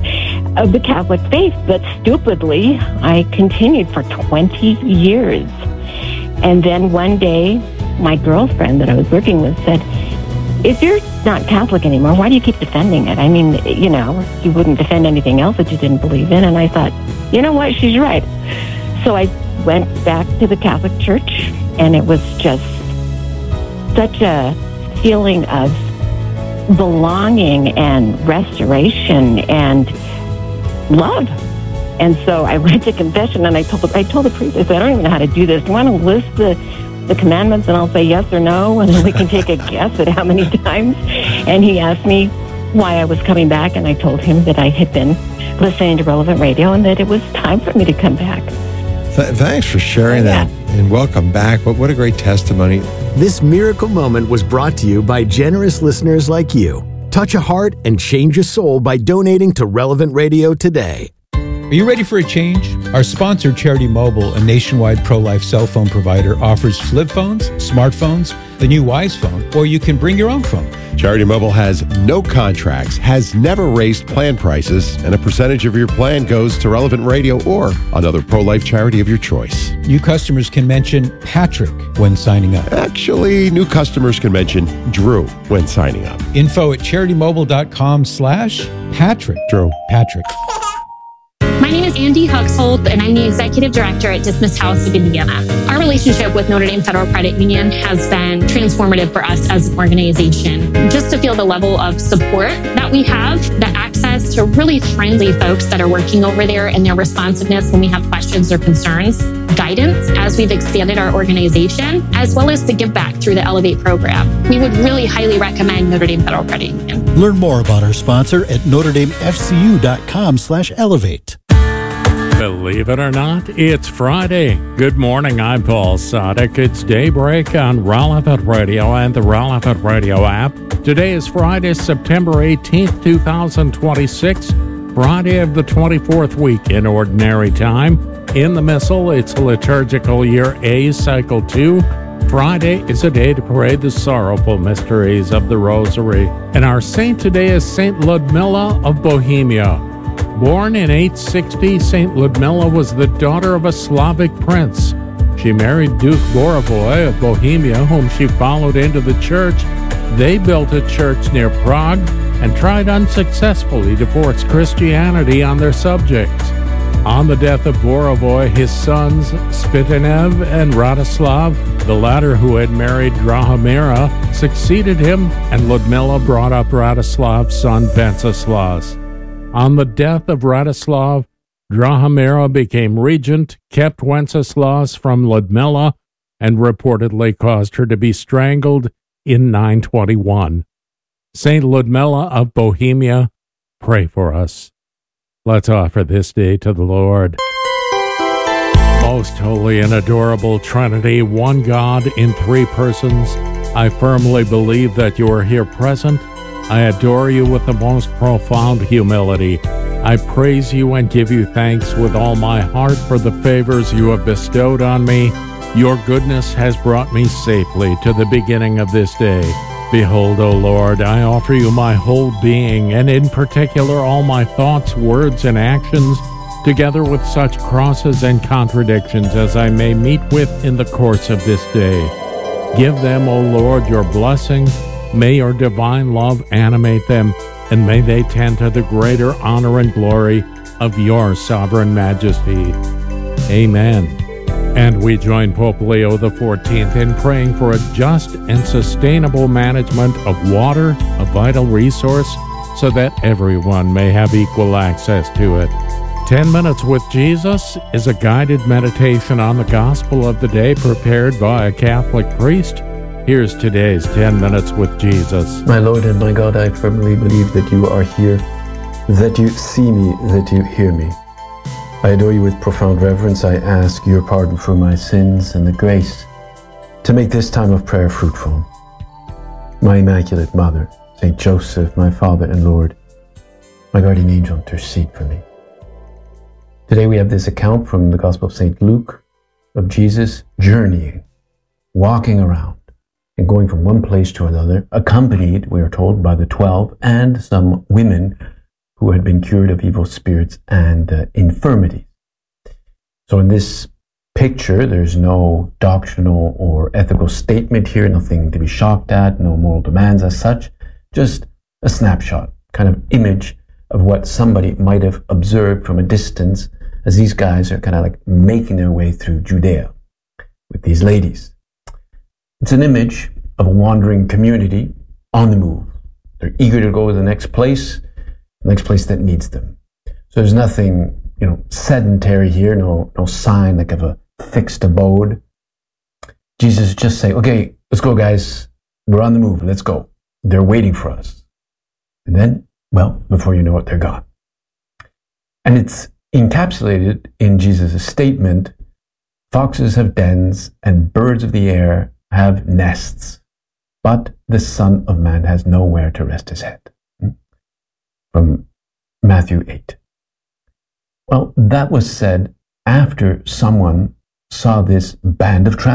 of the Catholic faith, but stupidly, I continued for 20 years. And then one day, my girlfriend that I was working with said, if you're not Catholic anymore, why do you keep defending it? I mean, you wouldn't defend anything else that you didn't believe in. And I thought, you know what, she's right. So I went back to the Catholic Church, and it was just such a feeling of belonging and restoration and love. And so I went to confession, and I told the priest, I said, I don't even know how to do this. Do you want to list the commandments, and I'll say yes or no, and then we can take a guess at how many times? And he asked me why I was coming back, and I told him that I had been listening to Relevant Radio and that it was time for me to come back. Thanks for sharing that, and welcome back. What a great testimony. This miracle moment was brought to you by generous listeners like you. Touch a heart and change a soul by donating to Relevant Radio today. Are you ready for a change? Our sponsor, Charity Mobile, a nationwide pro-life cell phone provider, offers flip phones, smartphones, the new Wise phone, or you can bring your own phone. Charity Mobile has no contracts, has never raised plan prices, and a percentage of your plan goes to Relevant Radio or another pro-life charity of your choice. New customers can mention Patrick when signing up. Actually, new customers can mention Drew when signing up. Info at CharityMobile.com/Patrick. Drew. Patrick. My name is Andy Huxhold, and I'm the Executive Director at Dismiss House of Indiana. Our relationship with Notre Dame Federal Credit Union has been transformative for us as an organization. Just to feel the level of support that we have, the access to really friendly folks that are working over there, and their responsiveness when we have questions or concerns, guidance as we've expanded our organization, as well as the give back through the Elevate program. We would really highly recommend Notre Dame Federal Credit Union. Learn more about our sponsor at NotreDameFCU.com/elevate. Believe it or not, it's Friday. Good morning, I'm Paul Sadek. It's Daybreak on Relevant Radio and the Relevant Radio app. Today is Friday, September 18th, 2026, Friday of the 24th week in Ordinary Time. In the Missal, it's liturgical year A, cycle 2. Friday is a day to pray the sorrowful mysteries of the Rosary. And our saint today is Saint Ludmilla of Bohemia. Born in 860, St. Ludmilla was the daughter of a Slavic prince. She married Duke Borovoy of Bohemia, whom she followed into the church. They built a church near Prague and tried unsuccessfully to force Christianity on their subjects. On the death of Borovoy, his sons Spitinev and Radoslav, the latter who had married Drahomira, succeeded him, and Ludmilla brought up Radoslav's son Wenceslas. On the death of Radoslav, Drahomira became regent, kept Wenceslas from Ludmilla, and reportedly caused her to be strangled in 921. Saint Ludmilla of Bohemia, pray for us. Let's offer this day to the Lord. Most holy and adorable Trinity, one God in three persons, I firmly believe that you are here present. I adore you with the most profound humility. I praise you and give you thanks with all my heart for the favors you have bestowed on me. Your goodness has brought me safely to the beginning of this day. Behold, O Lord, I offer you my whole being, and in particular all my thoughts, words, and actions, together with such crosses and contradictions as I may meet with in the course of this day. Give them, O Lord, your blessing. May your divine love animate them, and may they tend to the greater honor and glory of your sovereign majesty. Amen. And we join Pope Leo XIV in praying for a just and sustainable management of water, a vital resource, so that everyone may have equal access to it. 10 Minutes with Jesus is a guided meditation on the gospel of the day prepared by a Catholic priest. Here's today's 10 Minutes with Jesus. My Lord and my God, I firmly believe that you are here, that you see me, that you hear me. I adore you with profound reverence. I ask your pardon for my sins and the grace to make this time of prayer fruitful. My Immaculate Mother, Saint Joseph, my Father and Lord, my guardian angel, intercede for me. Today we have this account from the Gospel of St. Luke of Jesus journeying, walking around, and going from one place to another, accompanied, we are told, by the 12 and some women who had been cured of evil spirits and infirmities. So in this picture, there's no doctrinal or ethical statement here, nothing to be shocked at, no moral demands as such, just a snapshot, kind of image of what somebody might have observed from a distance as these guys are kind of like making their way through Judea with these ladies. It's an image of a wandering community on the move. They're eager to go to the next place that needs them. So there's nothing, sedentary here, no sign like of a fixed abode. Jesus is just saying, okay, let's go, guys. We're on the move. Let's go. They're waiting for us. And then, before you know it, they're gone. And it's encapsulated in Jesus' statement, foxes have dens and birds of the air have nests, but the Son of Man has nowhere to rest his head. From Matthew 8. Well, that was said after someone saw this band of travelers